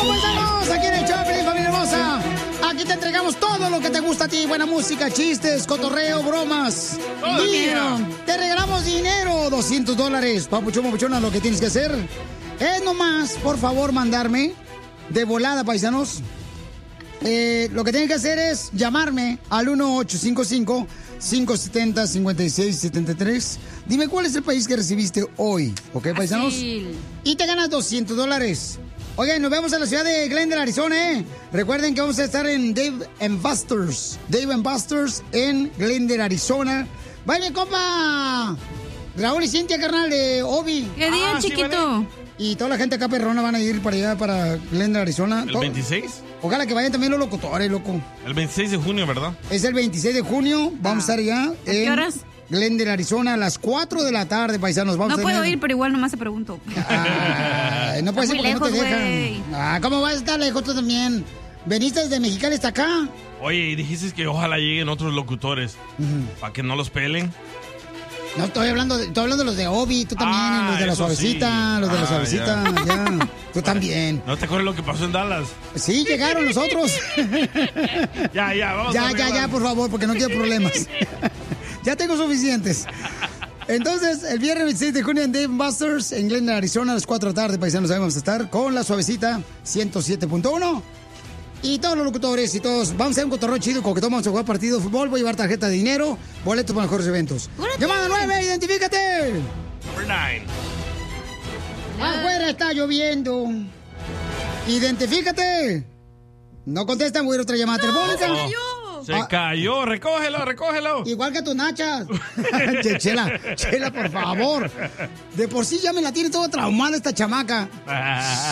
paisanos! Aquí en el Choplin, familia hermosa. Aquí te entregamos todo lo que te gusta a ti. Buena música, chistes, cotorreo, bromas. Dinero. Te regalamos dinero, $200. Papuchona, lo que tienes que hacer es nomás, por favor, mandarme de volada, paisanos. Lo que tienen que hacer es llamarme al 1-855-570-5673. Dime cuál es el país que recibiste hoy, ¿ok, paisanos? Y te ganas $200. Oigan, nos vemos en la ciudad de Glendale, Arizona, ¿eh? Recuerden que vamos a estar en Dave & Buster's en Glendale, Arizona. ¡Vaya, mi compa! Raúl y Cintia, carnal, de Obi. ¿Qué día, chiquito? Sí, vale. Y toda la gente acá perrona van a ir para allá, para Glendale, Arizona. ¿El 26? Ojalá que vayan también los locutores, loco. El 26 de junio, ¿verdad? Es el 26 de junio. Vamos a estar allá. ¿A qué horas? Glendale, Arizona, a las 4 de la tarde, paisanos. Vamos no puedo ir, pero igual nomás te pregunto. No puedes ir porque lejos, no te dejan. ¿Cómo vas a estar lejos tú también? ¿Veniste desde Mexicali hasta acá? Oye, y dijiste que ojalá lleguen otros locutores. Para que no los pelen. No, estoy hablando de los de Obi, tú también, los de la suavecita, sí. Los de la suavecita, ya. Tú también. ¿No te acuerdas lo que pasó en Dallas? Sí, llegaron los otros. Vamos. Ya, por favor, porque no quiero problemas. Ya tengo suficientes. Entonces, el viernes 26 de junio en Dave & Buster's, en Glendale, Arizona, a las 4 de la tarde, paisanos, ahí vamos a estar con la suavecita 107.1. Y todos los locutores y todos, vamos a hacer un cotorreo chido, como que todos vamos a jugar partido de fútbol, voy a llevar tarjeta de dinero, boletos para mejores eventos. Llamada 9, identifícate. Number 9. Afuera está lloviendo. Identifícate. No contestan, voy a ir a otra llamada telefónica. Se cayó, recógelo. Igual que tus nachas. Chela, por favor. De por sí ya me la tiene toda traumada esta chamaca.